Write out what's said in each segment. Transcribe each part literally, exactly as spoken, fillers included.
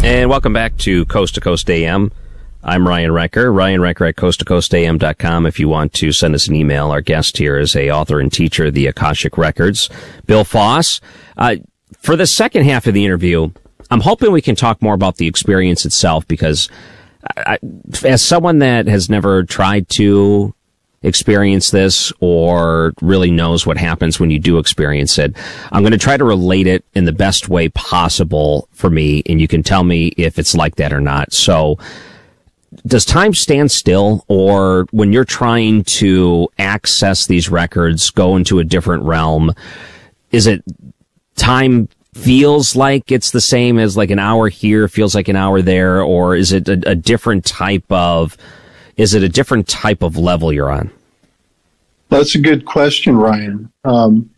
And welcome back to Coast to Coast A M. I'm Ryan Recker, Ryan Recker at coast to coast a m dot com if you want to send us an email. Our guest here is a author and teacher of the Akashic Records, Bill Foss. Uh, for the second half of the interview, I'm hoping we can talk more about the experience itself, because I, as someone that has never tried to experience this or really knows what happens when you do experience it, I'm going to try to relate it in the best way possible for me, and you can tell me if it's like that or not. So, does time stand still, or when you're trying to access these records, go into a different realm, is it time feels like it's the same as like an hour here, feels like an hour there, or is it a, a different type of, is it a different type of level you're on? That's a good question, Ryan. Um,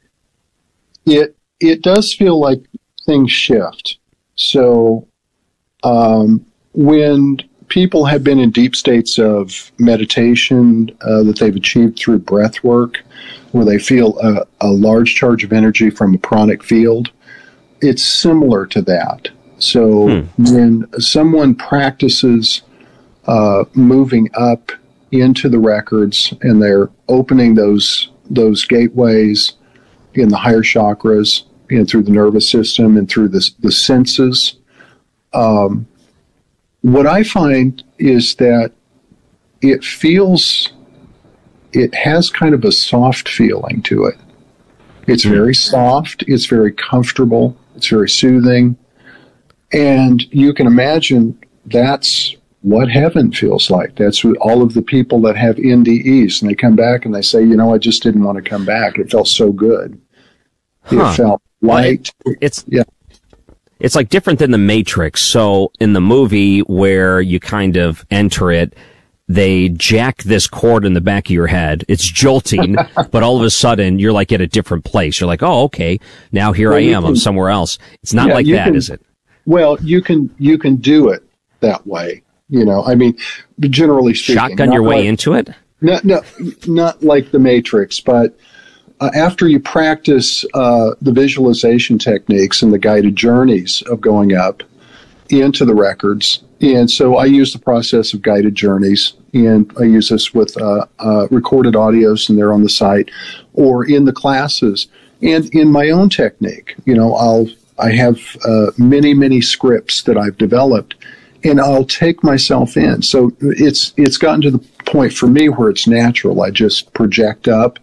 it, it does feel like things shift. So, um, when people have been in deep states of meditation uh, that they've achieved through breath work, where they feel a, a large charge of energy from a pranic field, it's similar to that. So hmm. when someone practices uh, moving up into the records and they're opening those those gateways in the higher chakras and through the nervous system and through the, the senses, um, what I find is that it feels, it has kind of a soft feeling to it. It's very soft, it's very comfortable, it's very soothing, and you can imagine that's what heaven feels like. That's what all of the people that have N D Es, and they come back and they say, you know, I just didn't want to come back. It felt so good. Huh. It felt light. Well, it, it's yeah. It's like different than the Matrix. So in the movie where you kind of enter it, they jack this cord in the back of your head. It's jolting, but all of a sudden you're like at a different place. You're like, oh, okay, now here well, I am. Can, I'm somewhere else. It's not yeah, like that, can, is it? Well, you can you can do it that way. You know, I mean, generally speaking, shotgun your way like, into it. No, no, not like the Matrix, but. Uh, after you practice uh, the visualization techniques and the guided journeys of going up into the records, and so I use the process of guided journeys, and I use this with uh, uh, recorded audios, and they're on the site, or in the classes, and in my own technique. You know, I'll I have uh, many many scripts that I've developed, and I'll take myself in. So it's it's gotten to the point for me where it's natural. I just project up.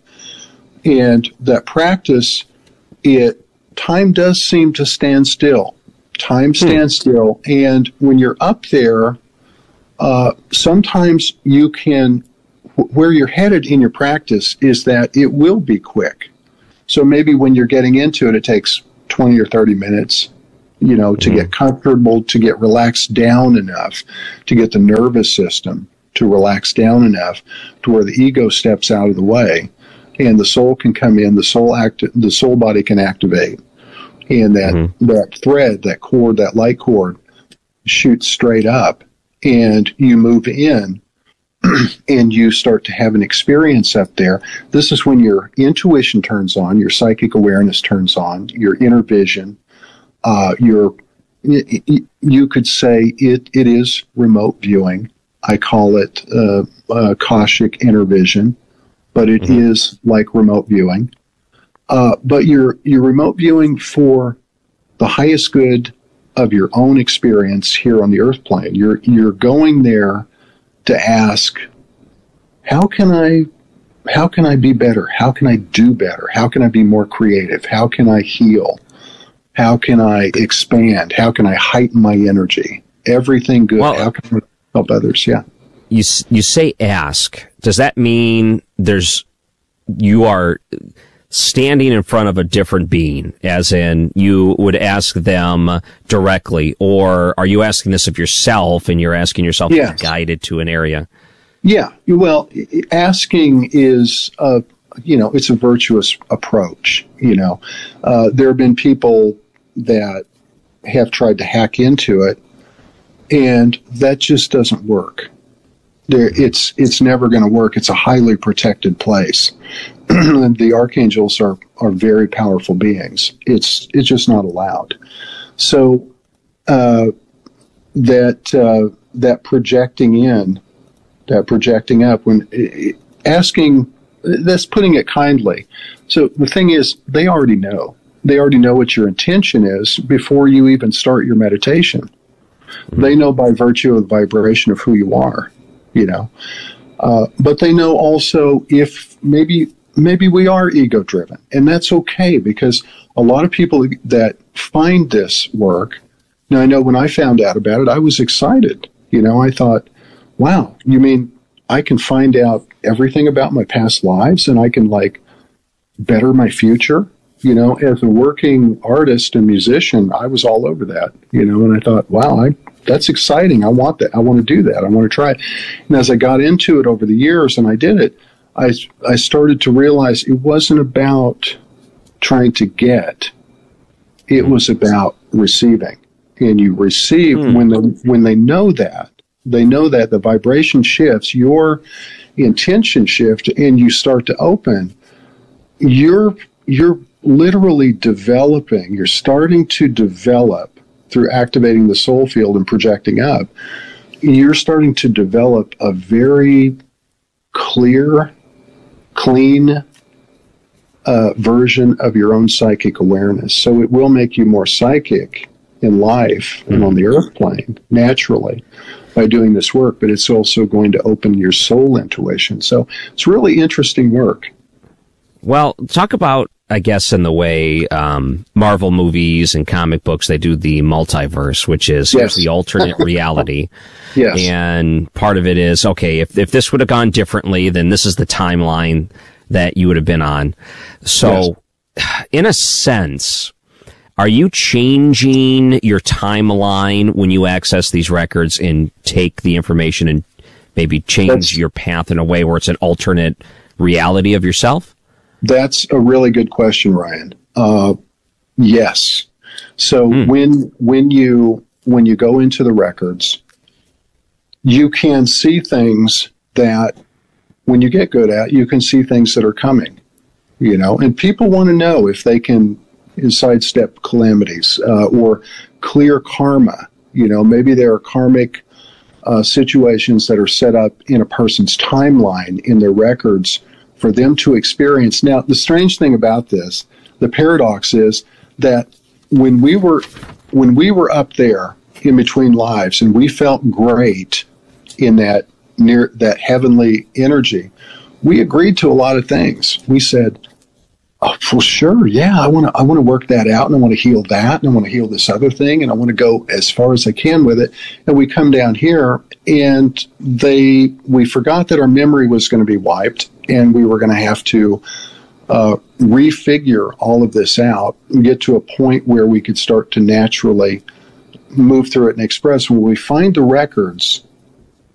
And that practice, it time does seem to stand still. Time stands hmm. still. And when you're up there, uh, sometimes you can, where you're headed in your practice is that it will be quick. So maybe when you're getting into it, it takes twenty or thirty minutes, you know, to hmm. get comfortable, to get relaxed down enough, to get the nervous system to relax down enough to where the ego steps out of the way. And the soul can come in, the soul act, the soul body can activate, and that mm-hmm. that thread, that cord, that light cord, shoots straight up, and you move in, and you start to have an experience up there. This is when your intuition turns on, your psychic awareness turns on, your inner vision, uh, your you could say it it is remote viewing. I call it uh, uh, Akashic inner vision. But it mm-hmm. is like remote viewing. Uh, but you're, you're remote viewing for the highest good of your own experience here on the earth plane. You're, you're going there to ask, how can I, how can I be better? How can I do better? How can I be more creative? How can I heal? How can I expand? How can I heighten my energy? Everything good. Well, how can I help others? Yeah. You you say ask. Does that mean there's you are standing in front of a different being, as in you would ask them directly, or are you asking this of yourself and you're asking yourself yes. to be guided to an area? Yeah. Well, asking is a you know it's a virtuous approach. You know, uh, there have been people that have tried to hack into it, and that just doesn't work. There, it's it's never going to work. It's a highly protected place. The archangels are, are very powerful beings. It's it's just not allowed. So, uh, that uh, that projecting in, that projecting up, when uh, asking, that's putting it kindly. So the thing is, they already know. They already know what your intention is before you even start your meditation. Mm-hmm. They know by virtue of the vibration of who you are, you know. Uh, but they know also if maybe maybe we are ego-driven, and that's okay, because a lot of people that find this work, now I know when I found out about it, I was excited. You know, I thought, wow, you mean I can find out everything about my past lives and I can, like, better my future? You know, as a working artist and musician, I was all over that, you know, and I thought, wow, I, that's exciting. I want that. I want to do that. I want to try it. And as I got into it over the years and I did it, I, I started to realize it wasn't about trying to get. It was about receiving. And you receive mm. when they, when they know that, they know that the vibration shifts, your intention shift, and you start to open, you're, you're literally developing, you're starting to develop through activating the soul field and projecting up, you're starting to develop a very clear, clean uh, version of your own psychic awareness. So it will make you more psychic in life and on the earth plane naturally by doing this work, but it's also going to open your soul intuition. So it's really interesting work. Well, talk about, I guess, in the way um, Marvel movies and comic books, they do the multiverse, which is yes. the alternate reality. Yes. And part of it is, okay, if, if this would have gone differently, then this is the timeline that you would have been on. So, yes. in a sense, are you changing your timeline when you access these records and take the information and maybe change That's, your path in a way where it's an alternate reality of yourself? That's a really good question, Ryan. Uh, yes. So mm. when when you when you go into the records, you can see things that when you get good at, you can see things that are coming. You know, and people want to know if they can sidestep calamities uh, or clear karma. You know, maybe there are karmic uh, situations that are set up in a person's timeline in their records for them to experience. Now, the strange thing about this, the paradox is that when we were when we were up there in between lives and we felt great in that near that heavenly energy, we agreed to a lot of things. We said, oh, well, sure, yeah, I want to I want to work that out, and I want to heal that, and I want to heal this other thing, and I want to go as far as I can with it. And we come down here, and they we forgot that our memory was going to be wiped, and we were going to have to uh, refigure all of this out and get to a point where we could start to naturally move through it and express. When we find the records,